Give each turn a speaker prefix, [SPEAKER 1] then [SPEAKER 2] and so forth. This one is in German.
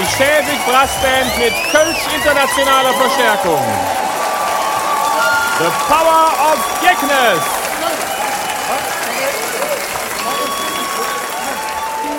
[SPEAKER 1] die Schäbig Brassband mit Kölsch internationaler Verstärkung. The Power of Geknes.